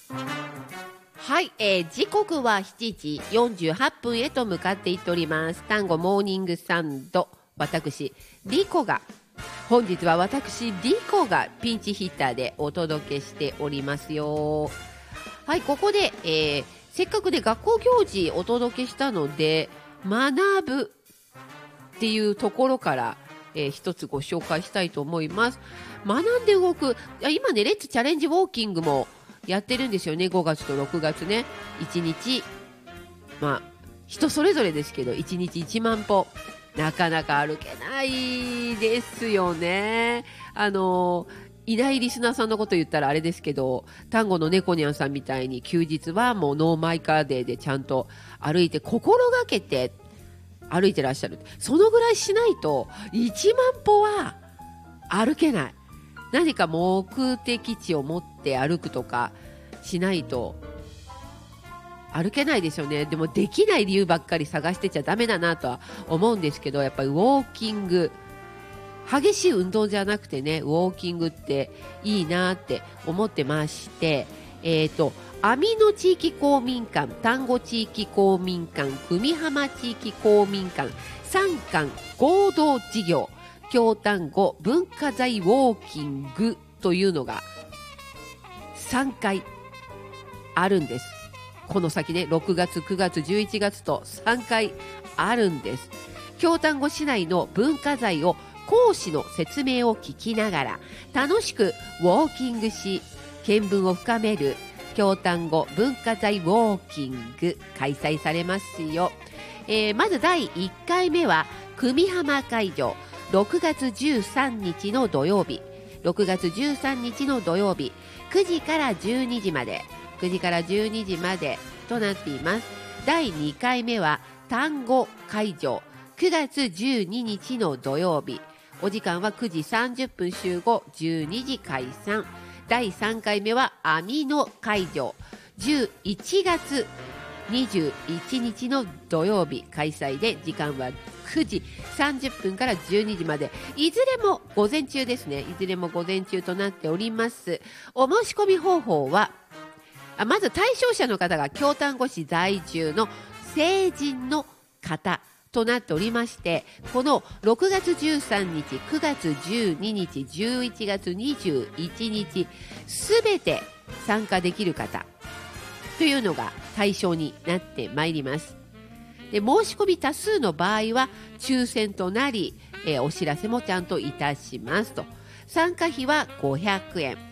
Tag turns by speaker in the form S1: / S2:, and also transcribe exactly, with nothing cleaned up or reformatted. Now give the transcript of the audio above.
S1: はい、えー、時刻はしちじよんじゅうはっぷんへと向かっていっております。単語モーニングサンド、私リコが本日は私リコがピンチヒッターでお届けしておりますよ。はい、ここで、えー、せっかくで学校行事お届けしたので、学ぶっていうところから、えー、一つご紹介したいと思います。学んで動く、今ねレッツチャレンジウォーキングもやってるんですよね。ごがつとろくがつね、いちにち、まあ人それぞれですけどいちにちいちまんぽ、なかなか歩けないですよね。あのいないリスナーさんのこと言ったらあれですけど、単語の猫ニャンさんみたいに休日はもうノーマイカーデーでちゃんと歩いて心がけて歩いてらっしゃる。そのぐらいしないといちまんぽは歩けない。何か目的地を持って歩くとかしないと歩けないですよね。でもできない理由ばっかり探してちゃダメだなとは思うんですけど、やっぱりウォーキング、激しい運動じゃなくてね、ウォーキングっていいなって思ってまして、えーと網野地域公民館、丹後地域公民館、久美浜地域公民館さんかん合同事業京丹後文化財ウォーキングというのがさんかいあるんです。この先ね、ろくがつくがつじゅういちがつとさんかいあるんです。京丹後市内の文化財を講師の説明を聞きながら楽しくウォーキングし、見聞を深める京丹後文化財ウォーキング開催されますよ。えー、まずだいいっかいめは久美浜会場、ろくがつじゅうさんにちの土曜日、ろくがつじゅうさんにちの土曜日くじからじゅうにじまで、くじからじゅうにじまでとなっています。だいにかいめは丹後会場、くがつじゅうににちの土曜日、お時間はくじさんじゅっぷん集合、じゅうにじ解散。だいさんかいめは網野会場、じゅういちがつにじゅういちにちの土曜日開催で、時間はくじさんじゅっぷんからじゅうにじまで、いずれも午前中ですね。いずれも午前中となっております。お申し込み方法は、あまず対象者の方が京丹後市在住の成人の方となっておりまして、このろくがつじゅうさんにち、くがつじゅうににち、じゅういちがつにじゅういちにちすべて参加できる方というのが対象になってまいります。で、申し込み多数の場合は抽選となり、えー、お知らせもちゃんといたしますと。参加費はごひゃくえん、